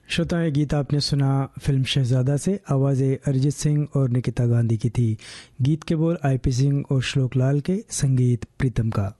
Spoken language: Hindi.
श्रोता, ये गीत आपने सुना फिल्म शहजादा से। आवाज़ें अरिजीत सिंह और निकिता गांधी की थी। गीत के बोल आईपी सिंह और श्लोक लाल के, संगीत प्रीतम का।